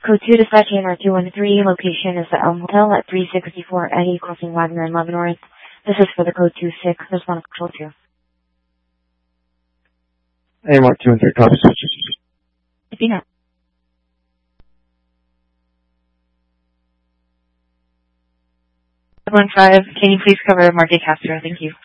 Code 2 dispatch ANR 213. Location is the Elm Hotel at 364 Eddy Crossing Wagner and Love North. This is for the code 26. Respond to control 2. AMR 213, copy switch. Repeat out. 15, can you please cover Market Castro? Thank you.